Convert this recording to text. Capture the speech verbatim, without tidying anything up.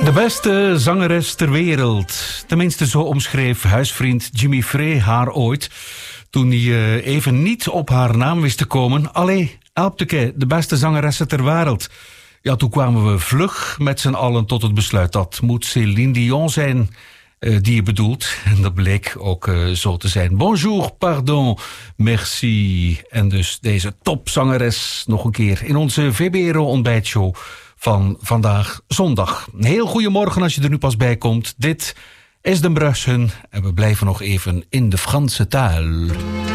De beste zangeres ter wereld. Tenminste, zo omschreef huisvriend Jimmy Frey haar ooit, toen hij uh, even niet op haar naam wist te komen. Allee, Elpteke, de beste zangeressen ter wereld. Ja, toen kwamen we vlug met z'n allen tot het besluit dat moet Céline Dion zijn, uh, die je bedoelt. En dat bleek ook uh, zo te zijn. Bonjour, pardon, merci. En dus deze topzangeres nog een keer in onze V B R O ontbijtshow van vandaag zondag. Een heel goedemorgen als je er nu pas bij komt. Dit is Den Brussen en we blijven nog even in de Franse taal.